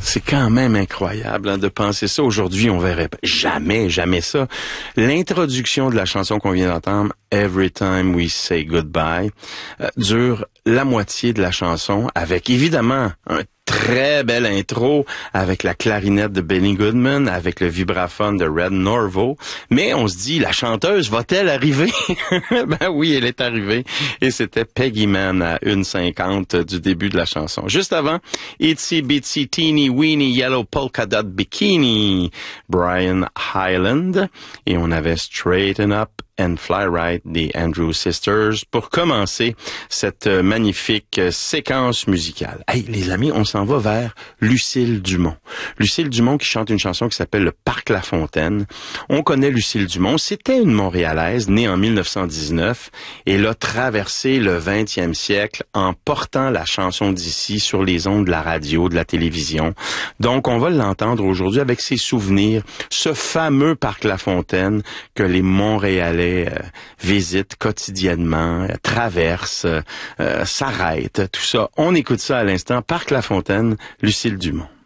C'est quand même incroyable de penser ça. Aujourd'hui, on verrait jamais ça. L'introduction de la chanson qu'on vient d'entendre, Every Time We Say Goodbye, dure la moitié de la chanson avec évidemment un très belle intro avec la clarinette de Benny Goodman, avec le vibraphone de Red Norvo. Mais on se dit, la chanteuse va-t-elle arriver? Ben oui, elle est arrivée. Et c'était Peggy Mann à 1:50 du début de la chanson. Juste avant, Itsy Bitsy Teeny Weeny Yellow Polka Dot Bikini, Brian Hyland. Et on avait Straighten Up and Fly Right des Andrews Sisters pour commencer cette magnifique séquence musicale. Hey, les amis, on s'en va vers Lucille Dumont. Lucille Dumont qui chante une chanson qui s'appelle Le Parc La Fontaine. On connaît Lucille Dumont. C'était une Montréalaise née en 1919 et elle a traversé le 20e siècle en portant la chanson d'ici sur les ondes de la radio, de la télévision. Donc, on va l'entendre aujourd'hui avec ses souvenirs, ce fameux Parc La Fontaine que les Montréalais visitent quotidiennement, traversent, s'arrêtent, tout ça. On écoute ça à l'instant. Parc La Fontaine, Lucille Dumont.